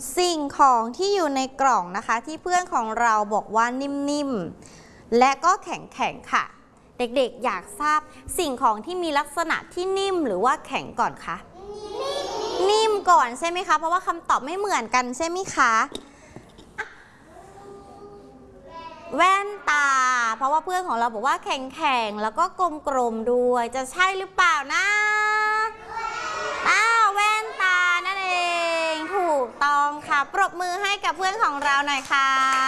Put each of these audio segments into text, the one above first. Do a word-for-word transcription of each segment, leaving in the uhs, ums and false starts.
สิ่งของที่อยู่ในกล่องนะคะที่เพื่อนของเราบอกว่านิ่มๆและก็แข็งๆค่ะเด็กๆอยากทราบสิ่งของที่มีลักษณะที่นิ่มหรือว่าแข็งก่อนคะนิ่มก่อนใช่ไหมคะเพราะว่าคำตอบไม่เหมือนกันใช่ไหมคะแว่นตาเพราะว่าเพื่อนของเราบอกว่าแข็งๆแล้วก็กลมๆด้วยจะใช่หรือเปล่านะอ้าวแว่นตานั่นเองถูกต้องค่ะปรบมือให้กับเพื่อนของเราหน่อยค่ะ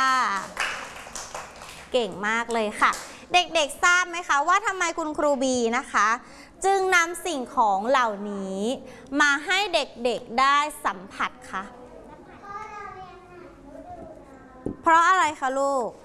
เก่งมากเลยค่ะเด็กๆทราบไหมคะว่าทำไมคุณครูบีนะคะจึงนำสิ่งของเหล่านี้มาให้เด็กๆได้สัมผัสคะเพราะอะไรคะลูก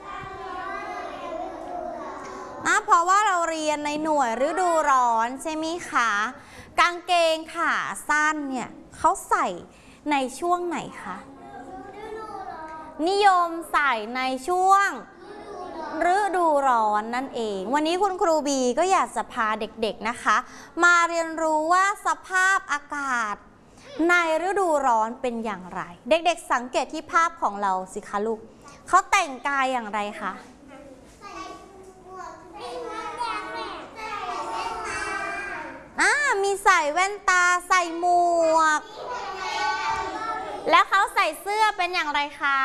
นะเพราะว่าเราเรียนในหน่วยฤดูร้อนใช่ไหมคะกางเกงขาสั้นเนี่ยเขาใส่ในช่วงไหนคะนิยมใส่ในช่วงฤดูร้อนนั่นเองวันนี้คุณครูบีก็อยากจะพาเด็กๆนะคะมาเรียนรู้ว่าสภาพอากาศในฤดูร้อนเป็นอย่างไรเด็กๆสังเกตที่ภาพของเราสิคะลูกเขาแต่งกายอย่างไรคะอ่ามีใส่แว่นตาใส่หมวกแล้วเขาใส่เสื้อเป็นอย่างไรคะ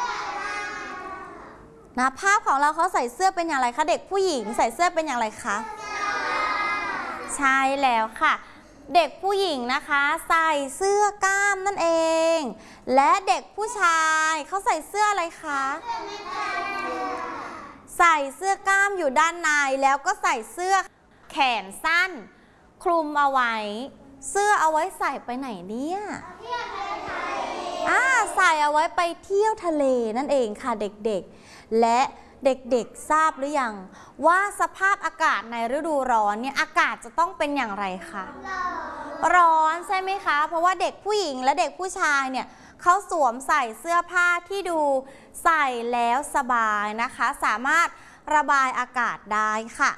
นะภาพของเราเขาใส่เสื้อเป็นอย่างไรคะเด็กผู้หญิงใส่เสื้อเป็นอย่างไรคะใช่แล้วค่ะเด็กผู้หญิงนะคะใส่เสื้อกล้ามนั่นเองและเด็กผู้ชายเขาใส่เสื้ออะไรคะใส่เสื้อกล้ามอยู่ด้านในแล้วก็ใส่เสื้อแขนสั้นคลุมเอาไว้เสื้อเอาไว้ใส่ไปไหนเนี่ยอ่าใส่เอาไว้ไปเที่ยวทะเลนั่นเองค่ะเด็กๆและเด็กๆทราบหรือยังว่าสภาพอากาศในฤดูร้อนเนี่ยอากาศจะต้องเป็นอย่างไรคะร้อนใช่ไหมคะเพราะว่าเด็กผู้หญิงและเด็กผู้ชายเนี่ยเขาสวมใส่เสื้อผ้าที่ดูใส่แล้วสบายนะคะสามารถระบายอากาศได้ค่ะ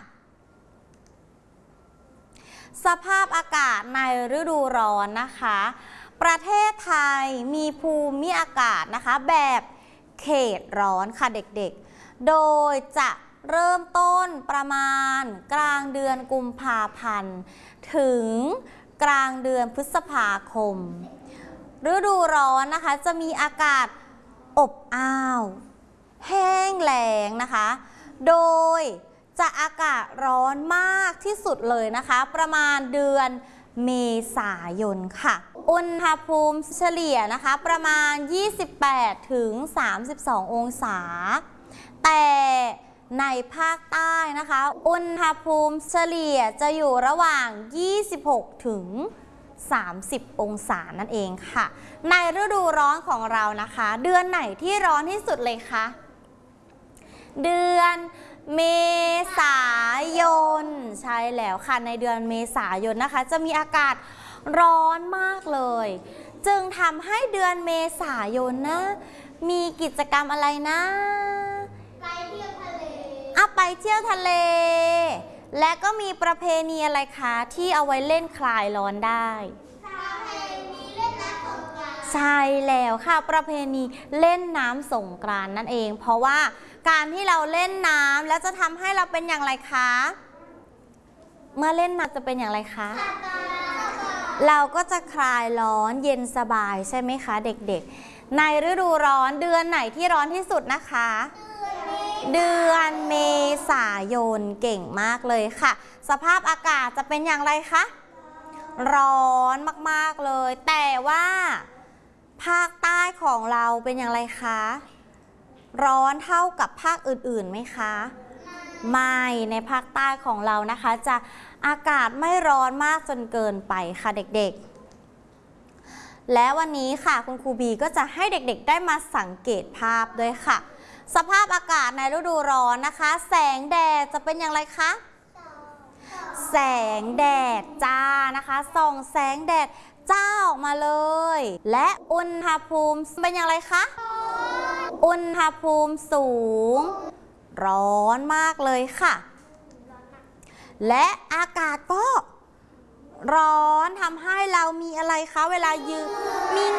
สภาพอากาศในฤดูร้อนนะคะประเทศไทยมีภูมิอากาศนะคะแบบเขตร้อนค่ะเด็กๆโดยจะเริ่มต้นประมาณกลางเดือนกุมภาพันธ์ถึงกลางเดือนพฤษภาคมฤดูร้อนนะคะจะมีอากาศอบอ้าวแห้งแล้งนะคะโดยจะอากาศร้อนมากที่สุดเลยนะคะประมาณเดือนเมษายนค่ะอุณหภูมิเฉลี่ยนะคะประมาณยี่สิบแปดถึงสามสิบสององศาแต่ในภาคใต้นะคะอุณหภูมิเฉลี่ยจะอยู่ระหว่างยี่สิบหกถึงสามสิบองศานั่นเองค่ะในฤดูร้อนของเรานะคะเดือนไหนที่ร้อนที่สุดเลยคะเดือนเมษายนใช่แล้วค่ะในเดือนเมษายนนะคะจะมีอากาศร้อนมากเลยจึงทำให้เดือนเมษายนนะมีกิจกรรมอะไรนะไปเที่ยวทะเลอ่ะไปเที่ยวทะเลและก็มีประเพณีอะไรคะที่เอาไว้เล่นคลายร้อนได้ประเพณีเล่นน้ำสงกรานต์ใช่แล้วค่ะประเพณีเล่นน้ำสงกรานต์นั่นเองเพราะว่าการที่เราเล่นน้ำแล้วจะทำให้เราเป็นอย่างไรคะเมื่อเล่นน้ำจะเป็นอย่างไรคะเราก็จะคลายร้อนเย็นสบายใช่ไหมคะเด็กๆในฤดูร้อนเดือนไหนที่ร้อนที่สุดนะคะเดือนเมษายนเก่งมากเลยค่ะสภาพอากาศจะเป็นอย่างไรคะร้อนมากๆเลยแต่ว่าภาคใต้ของเราเป็นอย่างไรคะร้อนเท่ากับภาคอื่นๆไหมคะไม่ในภาคใต้ของเรานะคะจะอากาศไม่ร้อนมากจนเกินไปค่ะเด็กๆและวันนี้ค่ะคุณครูบีก็จะให้เด็กๆได้มาสังเกตภาพด้วยค่ะสภาพอากาศในฤดูร้อนนะคะแสงแดดจะเป็นอย่างไรคะแสงแดดจ้านะคะส่องแสงแดดจ้าออกมาเลยและอุณหภูมิเป็นอย่างไรคะอุณหภูมิสูงร้อนมากเลยค่ะและอากาศก็ร้อนทำให้เรามีอะไรคะเวลายืนมี